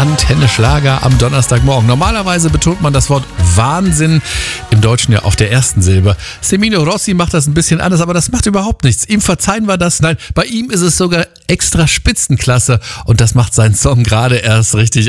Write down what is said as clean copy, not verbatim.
Antenne Schlager am Donnerstagmorgen. Normalerweise betont man das Wort Wahnsinn im Deutschen ja auf der ersten Silbe. Semino Rossi macht das ein bisschen anders, aber das macht überhaupt nichts. Ihm verzeihen wir das. Nein, bei ihm ist es sogar extra Spitzenklasse und das macht seinen Song gerade erst richtig